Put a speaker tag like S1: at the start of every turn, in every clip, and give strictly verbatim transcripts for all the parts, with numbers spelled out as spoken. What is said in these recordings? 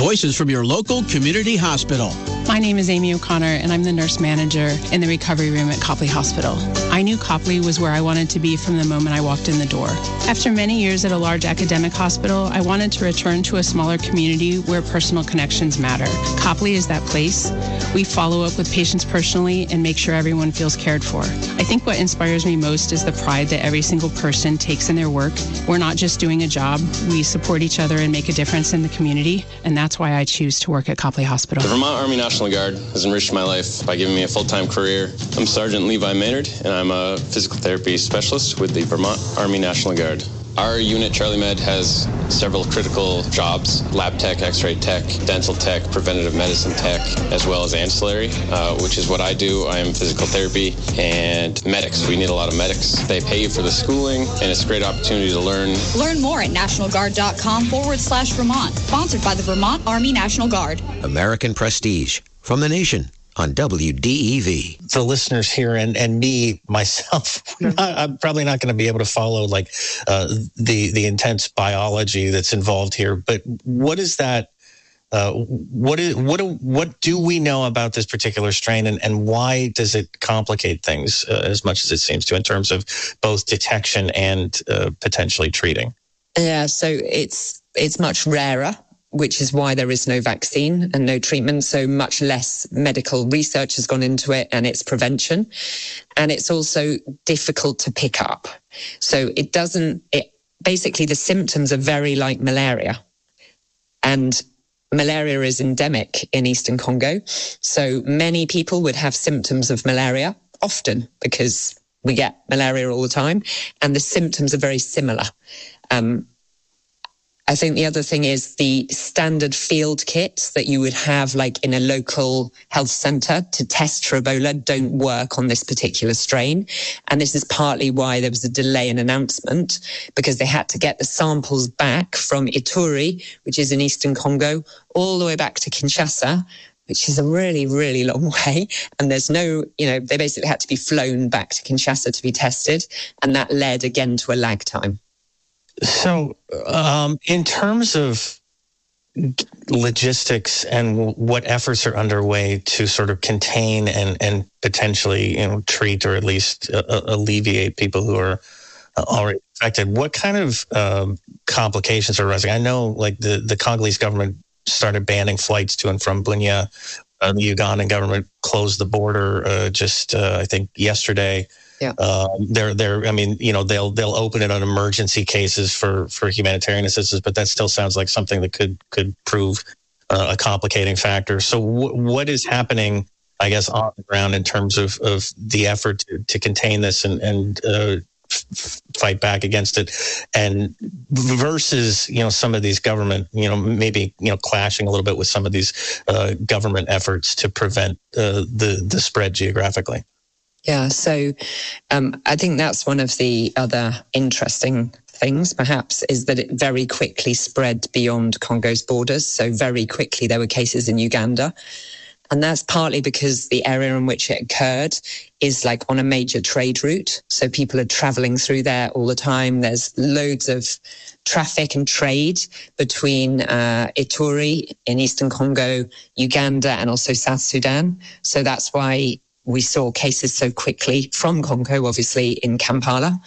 S1: voices from your local community hospital.
S2: My name is Amy O'Connor, and I'm the nurse manager in the recovery room at Copley Hospital. I knew Copley was where I wanted to be from the moment I walked in the door. After many years at a large academic hospital, I wanted to return to a smaller community where personal connections matter. Copley is that place. We follow up with patients personally and make sure everyone feels cared for. I think what inspires me most is the pride that every single person takes in their work. We're not just doing a job. We support each other and make a difference in the community, and that's why I choose to work at Copley Hospital.
S3: The Vermont Army National Guard has enriched my life by giving me a full-time career. I'm Sergeant Levi Maynard, and I'm a physical therapy specialist with the Vermont Army National Guard. Our unit, Charlie Med, has several critical jobs: lab tech, x-ray tech, dental tech, preventative medicine tech, as well as ancillary, uh, which is what I do. I am physical therapy and medics. We need a lot of medics. They pay you for the schooling, and it's a great opportunity to learn.
S4: Learn more at nationalguard.com forward slash Vermont. Sponsored by the Vermont Army National Guard.
S5: American Prestige from the nation on W D E V.
S6: The listeners here and, and me, myself, not, I'm probably not going to be able to follow like uh, the the intense biology that's involved here. But what is that? Uh, what is what do, what do we know about this particular strain, and, and why does it complicate things uh, as much as it seems to in terms of both detection and uh, potentially treating?
S7: Yeah, so it's it's much rarer, which is why there is no vaccine and no treatment. So much less medical research has gone into it and its prevention. And it's also difficult to pick up. So it doesn't, it basically the symptoms are very like malaria. And malaria is endemic in Eastern Congo. So many people would have symptoms of malaria often because we get malaria all the time. And the symptoms are very similar. Um, I think the other thing is the standard field kits that you would have like in a local health center to test for Ebola don't work on this particular strain. And this is partly why there was a delay in announcement, because they had to get the samples back from Ituri, which is in Eastern Congo, all the way back to Kinshasa, which is a really, really long way. And there's no, you know, they basically had to be flown back to Kinshasa to be tested. And that led again to a lag time.
S6: So, um, in terms of logistics and what efforts are underway to sort of contain and, and potentially, you know, treat or at least uh, alleviate people who are already infected, what kind of um, complications are arising? I know, like the, the Congolese government started banning flights to and from Bunia. Uh, the Ugandan government closed the border uh, just, uh, I think, yesterday.
S7: Yeah.
S6: Um, they're, they're, I mean, you know, they'll, they'll open it on emergency cases for, for humanitarian assistance, but that still sounds like something that could, could prove uh, a complicating factor. So w- what is happening, I guess, on the ground in terms of, of the effort to, to contain this and, and, uh, f- fight back against it, and versus, you know, some of these government, you know, maybe, you know, clashing a little bit with some of these uh, government efforts to prevent uh, the, the spread geographically?
S7: Yeah, so um, I think that's one of the other interesting things, perhaps, is that it very quickly spread beyond Congo's borders. So very quickly there were cases in Uganda. And that's partly because the area in which it occurred is like on a major trade route. So people are traveling through there all the time. There's loads of traffic and trade between uh, Ituri in Eastern Congo, Uganda, and also South Sudan. So that's why we saw cases so quickly from Congo, obviously, in Kampala.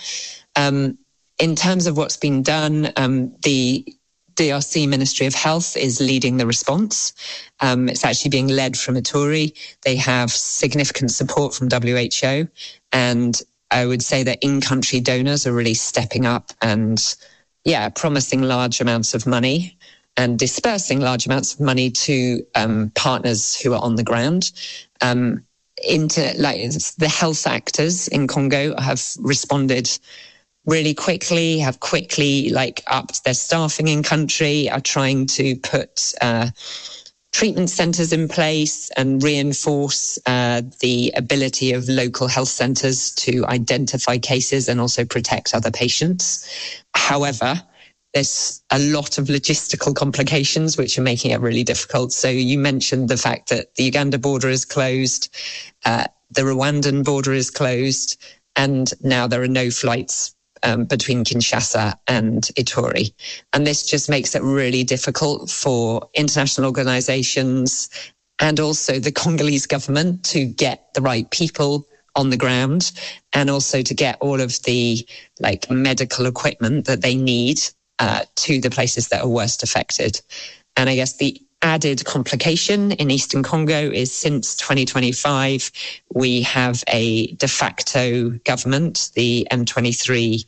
S7: Um, in terms of what's been done, um, the D R C Ministry of Health is leading the response. Um, it's actually being led from Ituri. They have significant support from W H O. And I would say that in-country donors are really stepping up and, yeah, promising large amounts of money and dispersing large amounts of money to um, partners who are on the ground. Um, into like the health actors in Congo have responded really quickly, have quickly like upped their staffing in country, are trying to put uh, treatment centres in place and reinforce uh, the ability of local health centres to identify cases and also protect other patients. However, there's a lot of logistical complications which are making it really difficult. So you mentioned the fact that the Uganda border is closed, uh, the Rwandan border is closed, and now there are no flights um, between Kinshasa and Ituri. And this just makes it really difficult for international organizations and also the Congolese government to get the right people on the ground, and also to get all of the like medical equipment that they need uh, to the places that are worst affected. And I guess the added complication in Eastern Congo is since twenty twenty-five, we have a de facto government, the M twenty-three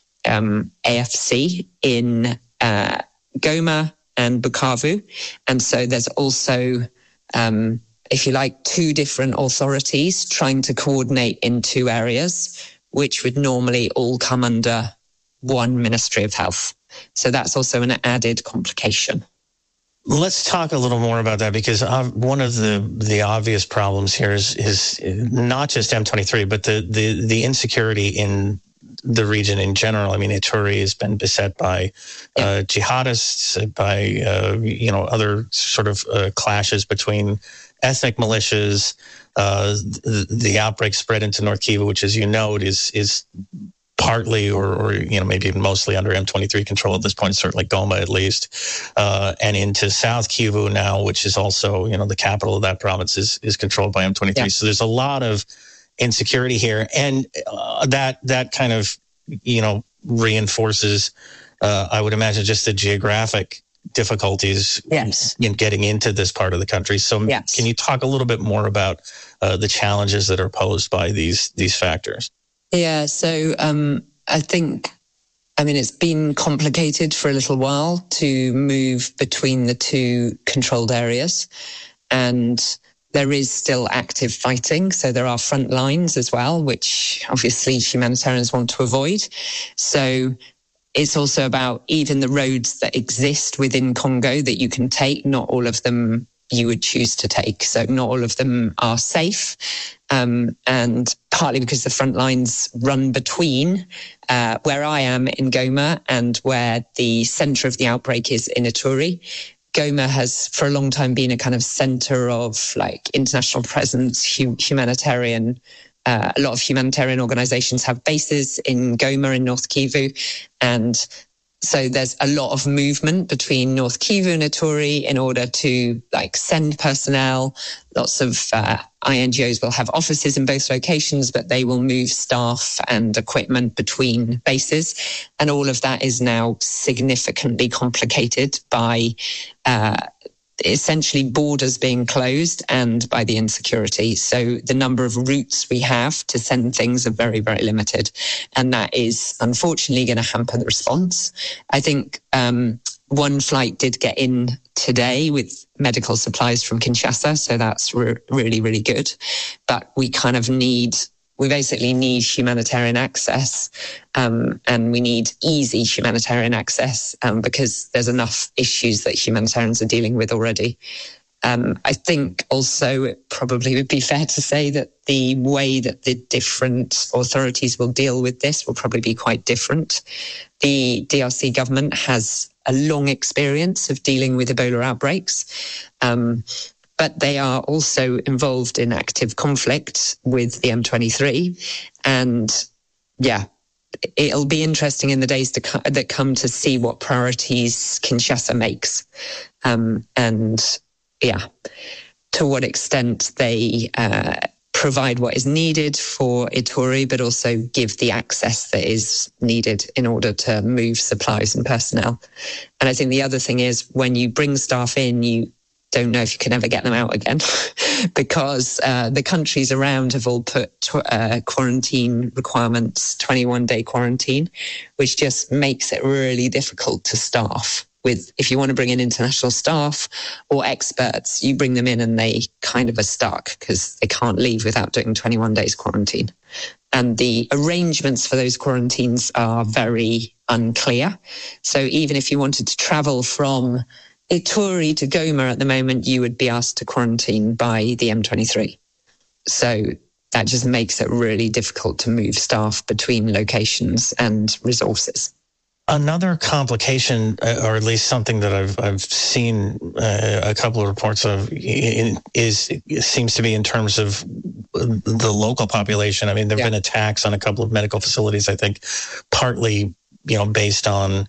S7: um, A F C in uh, Goma and Bukavu. And so there's also, um, if you like, two different authorities trying to coordinate in two areas, which would normally all come under one Ministry of Health. So that's also an added complication.
S6: Let's talk a little more about that, because one of the, the obvious problems here is, is not just M twenty-three, but the, the, the insecurity in the region in general. I mean, Ituri has been beset by uh, jihadists, by, uh, you know, other sort of uh, clashes between ethnic militias. Uh, the, the outbreak spread into North Kivu, which, as you note, is is partly or, or you know maybe even mostly under M twenty-three control at this point, certainly Goma at least, uh, and into South Kivu now, which is also, you know, the capital of that province is is controlled by M twenty-three. Yeah. So there's a lot of insecurity here, and uh, that that kind of, you know, reinforces, uh, I would imagine, just the geographic difficulties
S7: yes.
S6: in getting into this part of the country. So yes. Can you talk a little bit more about uh, the challenges that are posed by these these factors?
S7: Yeah, so um, I think, I mean, it's been complicated for a little while to move between the two controlled areas, and there is still active fighting. So there are front lines as well, which obviously humanitarians want to avoid. So it's also about even the roads that exist within Congo that you can take, not all of them you would choose to take. So not all of them are safe. Um, and partly because the front lines run between uh, where I am in Goma and where the center of the outbreak is in Ituri. Goma has for a long time been a kind of center of like international presence, hu- humanitarian. Uh, a lot of humanitarian organizations have bases in Goma in North Kivu, and so there's a lot of movement between North Kivu and Ituri in order to like send personnel. Lots of uh, I N G Os will have offices in both locations, but they will move staff and equipment between bases. And all of that is now significantly complicated by uh, essentially borders being closed and by the insecurity. So the number of routes we have to send things are very, very limited. And that is unfortunately going to hamper the response. I think um, one flight did get in today with medical supplies from Kinshasa. So that's re- really, really good. But we kind of need We basically need humanitarian access, um, and we need easy humanitarian access um, because there's enough issues that humanitarians are dealing with already. Um, I think also it probably would be fair to say that the way that the different authorities will deal with this will probably be quite different. The D R C government has a long experience of dealing with Ebola outbreaks. Um, But they are also involved in active conflict with the M twenty-three. And yeah, it'll be interesting in the days to co- that come to see what priorities Kinshasa makes. Um, and yeah, to what extent they uh, provide what is needed for Ituri, but also give the access that is needed in order to move supplies and personnel. And I think the other thing is when you bring staff in, you don't know if you can ever get them out again because uh, the countries around have all put tw- uh, quarantine requirements, twenty-one day quarantine, which just makes it really difficult to staff with. If you want to bring in international staff or experts, you bring them in and they kind of are stuck because they can't leave without doing twenty-one days quarantine. And the arrangements for those quarantines are very unclear. So even if you wanted to travel from Ituri to Goma at the moment, you would be asked to quarantine by the M twenty-three. So that just makes it really difficult to move staff between locations and resources.
S6: Another complication, or at least something that I've I've seen uh, a couple of reports of, is it seems to be in terms of the local population. I mean, there have
S7: Yeah.
S6: been attacks on a couple of medical facilities, I think, partly, you know, based on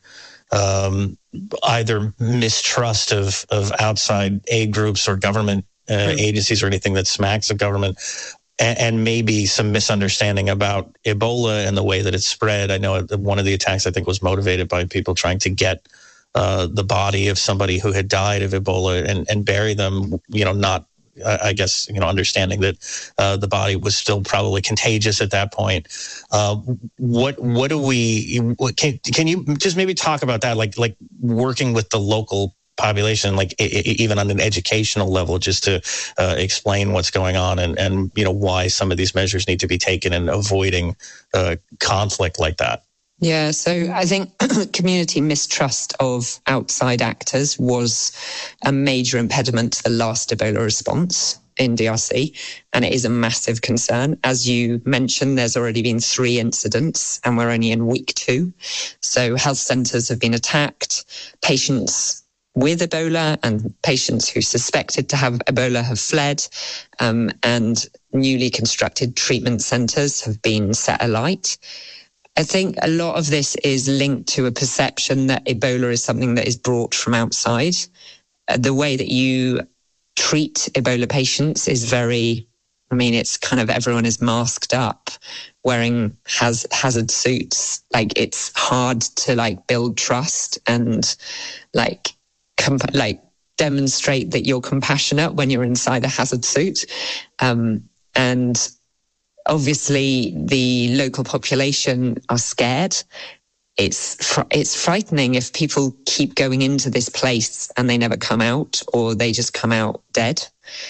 S6: um, either mistrust of, of outside aid groups or government uh, right. agencies or anything that smacks of government, and, and maybe some misunderstanding about Ebola and the way that it's spread. I know one of the attacks, I think, was motivated by people trying to get uh, the body of somebody who had died of Ebola and, and bury them, you know, not, I guess, you know, understanding that uh, the body was still probably contagious at that point. Uh, what what do we? What, can can you just maybe talk about that? Like like working with the local population, like even on an educational level, just to uh, explain what's going on and and you know why some of these measures need to be taken and avoiding uh, conflict like that.
S7: Yeah, so I think community mistrust of outside actors was a major impediment to the last Ebola response in D R C, and it is a massive concern. As you mentioned, there's already been three incidents, and we're only in week two. So health centres have been attacked, patients with Ebola and patients who suspected to have Ebola have fled, um, and newly constructed treatment centres have been set alight. I think a lot of this is linked to a perception that Ebola is something that is brought from outside. Uh, the way that you treat Ebola patients is very, I mean, it's kind of everyone is masked up, wearing has, hazard suits. Like, it's hard to like build trust and like, comp- like demonstrate that you're compassionate when you're inside a hazard suit. Um, and Obviously, the local population are scared. It's fr- it's frightening if people keep going into this place and they never come out, or they just come out dead.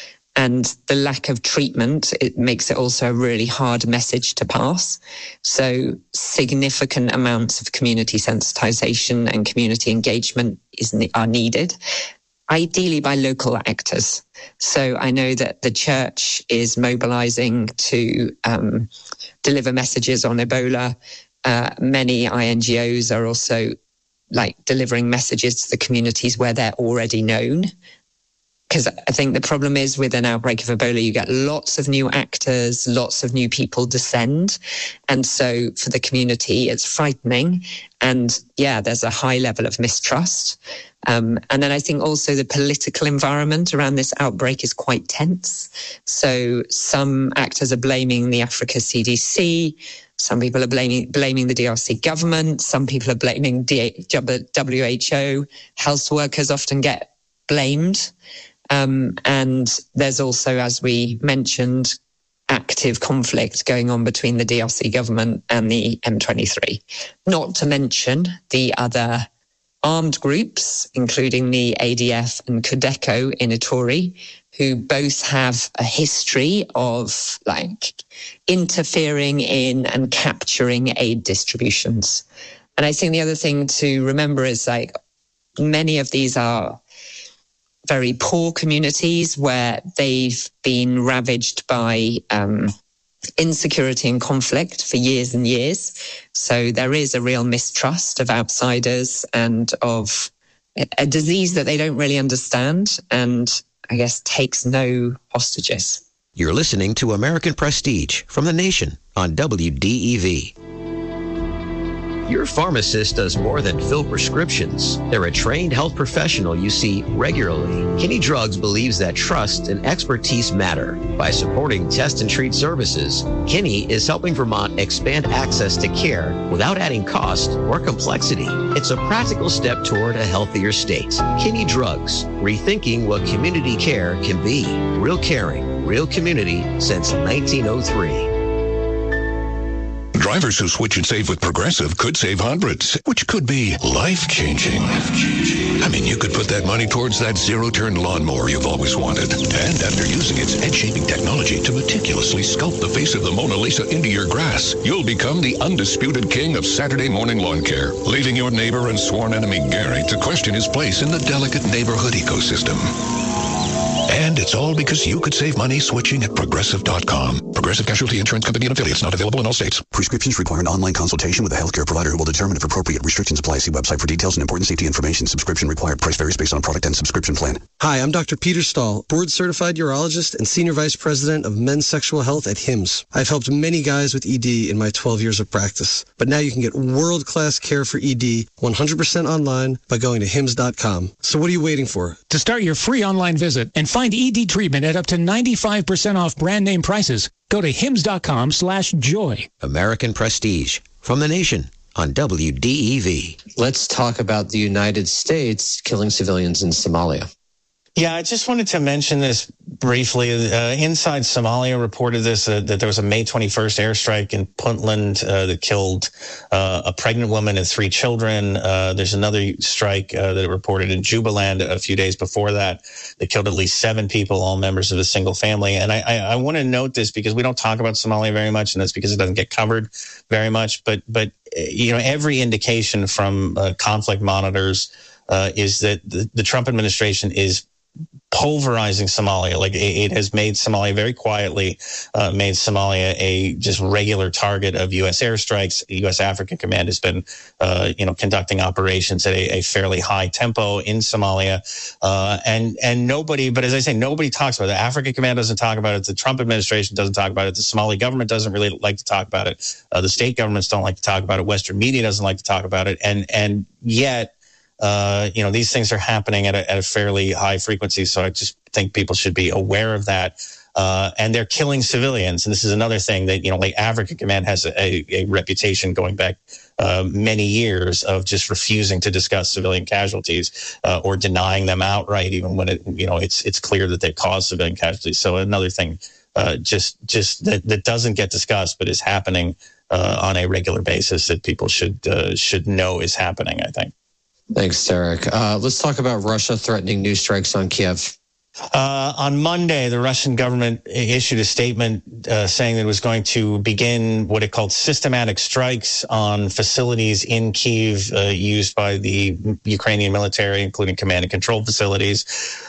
S7: And the lack of treatment, it makes it also a really hard message to pass. So significant amounts of community sensitization and community engagement is are needed, ideally by local actors. So I know that the church is mobilizing to um, deliver messages on Ebola. Uh, many I N G Os are also like delivering messages to the communities where they're already known. Because I think the problem is with an outbreak of Ebola, you get lots of new actors, lots of new people descend. And so for the community, it's frightening. And yeah, there's a high level of mistrust. Um, and then I think also the political environment around this outbreak is quite tense. So some actors are blaming the Africa C D C. Some people are blaming blaming the D R C government. Some people are blaming W H O. Health workers often get blamed. Um, and there's also, as we mentioned, active conflict going on between the D R C government and the M twenty-three. Not to mention the other armed groups, including the A D F and Codeco in Ituri, who both have a history of like interfering in and capturing aid distributions. And I think the other thing to remember is like many of these are very poor communities where they've been ravaged by um, insecurity and conflict for years and years. So there is a real mistrust of outsiders and of a disease that they don't really understand and I guess takes no hostages.
S5: You're listening to American Prestige from The Nation on W D E V. Your pharmacist does more than fill prescriptions. They're a trained health professional you see regularly. Kinney Drugs believes that trust and expertise matter. By supporting test and treat services, Kinney is helping Vermont expand access to care without adding cost or complexity. It's a practical step toward a healthier state. Kinney Drugs, rethinking what community care can be. Real caring, real community since nineteen oh three.
S8: Drivers who switch and save with Progressive could save hundreds, which could be life-changing. I mean, you could put that money towards that zero-turn lawnmower you've always wanted. And after using its head-shaping technology to meticulously sculpt the face of the Mona Lisa into your grass, you'll become the undisputed king of Saturday morning lawn care, leaving your neighbor and sworn enemy Gary to question his place in the delicate neighborhood ecosystem. And it's all because you could save money switching at Progressive dot com. Progressive Casualty Insurance Company and affiliates, not available in all states.
S9: Prescriptions require an online consultation with a healthcare provider who will determine if appropriate restrictions apply. See website for details and important safety information. Subscription required. Price varies based on product and subscription plan.
S10: Hi, I'm Doctor Peter Stahl, board-certified urologist and senior vice president of men's sexual health at Hims. I've helped many guys with E D in my twelve years of practice. But now you can get world-class care for E D one hundred percent online by going to hims dot com. So what are you waiting for?
S11: To start your free online visit and find E D treatment at up to ninety-five percent off brand name prices, go to hims dot com slash joy.
S5: American Prestige from the Nation on W D E V.
S12: Let's talk about the United States killing civilians in Somalia.
S6: Yeah, I just wanted to mention this briefly. Uh, Inside Somalia reported this, uh, that there was a May twenty-first airstrike in Puntland uh, that killed uh, a pregnant woman and three children. Uh, there's another strike uh, that it reported in Jubaland a few days before that that killed at least seven people, all members of a single family. And I, I, I want to note this because we don't talk about Somalia very much, and that's because it doesn't get covered very much. But, but you know, every indication from uh, conflict monitors uh, is that the, the Trump administration is pulverizing Somalia. Like it, it has made Somalia very quietly, uh, made Somalia a just regular target of U S airstrikes. The U S African Command has been, uh, you know, conducting operations at a, a fairly high tempo in Somalia. Uh, and, and nobody, but as I say, nobody talks about it. The African Command doesn't talk about it. The Trump administration doesn't talk about it. The Somali government doesn't really like to talk about it. Uh, the state governments don't like to talk about it. Western media doesn't like to talk about it. And, and yet, Uh, you know, these things are happening at a, at a fairly high frequency. So I just think people should be aware of that. Uh, and they're killing civilians. And this is another thing that, you know, like African Command has a, a reputation going back uh, many years of just refusing to discuss civilian casualties uh, or denying them outright, even when it, you know, it's it's clear that they cause civilian casualties. So another thing uh, just just that, that doesn't get discussed, but is happening uh, on a regular basis that people should uh, should know is happening, I think.
S12: Thanks, Derek. Uh, let's talk about Russia threatening new strikes on Kiev.
S6: Uh, on Monday, the Russian government issued a statement uh, saying that it was going to begin what it called systematic strikes on facilities in Kyiv uh, used by the Ukrainian military, including command and control facilities.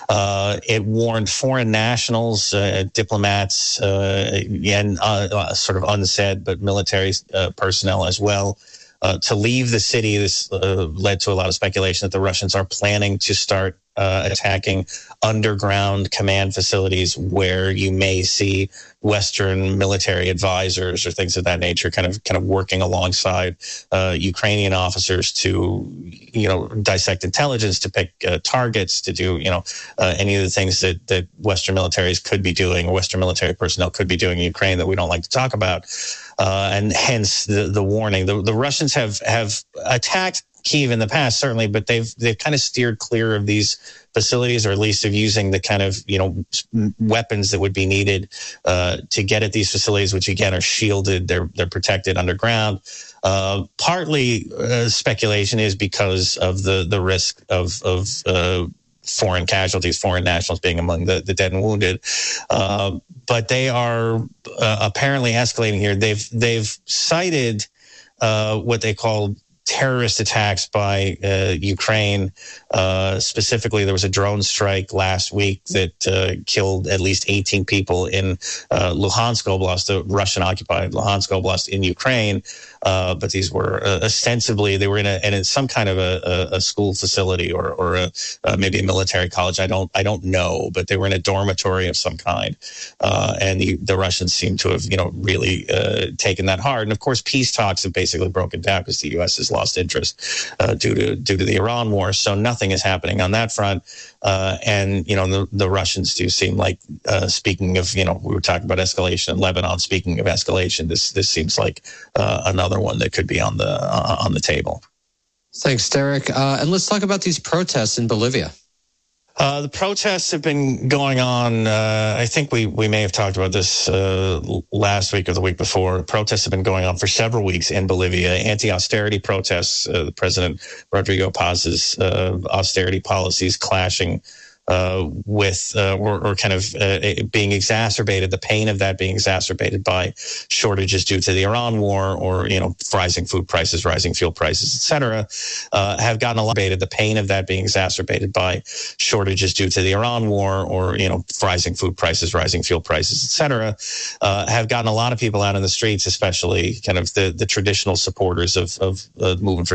S6: Uh, it warned foreign nationals, uh, diplomats, uh, and uh, sort of unsaid, but military uh, personnel as well, Uh, to leave the city. This uh, led to a lot of speculation that the Russians are planning to start uh, attacking underground command facilities where you may see Western military advisors or things of that nature kind of kind of working alongside uh, Ukrainian officers to, you know, dissect intelligence, to pick uh, targets, to do, you know, uh, any of the things that, that Western militaries could be doing, or Western military personnel could be doing in Ukraine that we don't like to talk about. Uh, and hence the, the warning. The, the Russians have, have attacked Kyiv in the past, certainly, but they've they've kind of steered clear of these facilities, or at least of using the kind of, you know, weapons that would be needed uh, to get at these facilities, which again are shielded, they're they're protected underground. Uh, partly uh, speculation is because of the the risk of of uh, foreign casualties, foreign nationals being among the, the dead and wounded. Uh, but they are uh, apparently escalating here. They've they've cited uh, what they call terrorist attacks by uh, Ukraine. Uh, specifically, there was a drone strike last week that uh, killed at least eighteen people in uh, Luhansk Oblast, the Russian-occupied Luhansk Oblast in Ukraine. Uh, but these were uh, ostensibly, they were in, a, in some kind of a, a school facility or, or a, uh, maybe a military college. I don't I don't know, but they were in a dormitory of some kind. Uh, and the, the Russians seem to have, you know, really uh, taken that hard. And of course, peace talks have basically broken down because the U S has lost interest uh, due to due to the Iran war. So nothing is happening on that front. Uh, and, you know, the, the Russians do seem like, uh, speaking of, you know, we were talking about escalation in Lebanon. Speaking of escalation, this this seems like uh, another one that could be on the uh, on the table.
S12: Thanks, Derek. Uh, and let's talk about these protests in Bolivia.
S6: Uh, the protests have been going on. Uh, I think we, we may have talked about this uh, last week or the week before. Protests have been going on for several weeks in Bolivia. Anti-austerity protests, uh, the President Rodrigo Paz's uh, austerity policies clashing uh, with uh, or, or kind of uh, being exacerbated, the pain of that being exacerbated by shortages due to the Iran war, or, you know, rising food prices, rising fuel prices, et cetera, uh, have gotten elevated. The pain of that being exacerbated by shortages due to the Iran war, or, you know, rising food prices, rising fuel prices, et cetera, uh, have gotten a lot of people out in the streets, especially kind of the, the traditional supporters of, of uh, movement for